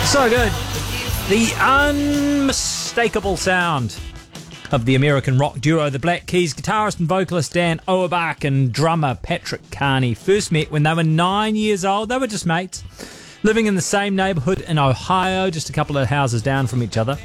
So good. The unmistakable sound of the American rock duo The Black Keys, guitarist and vocalist Dan Auerbach and drummer Patrick Carney first met when they were 9 years old. They were just mates, living in the same neighbourhood in Ohio, just a couple of houses down from each other.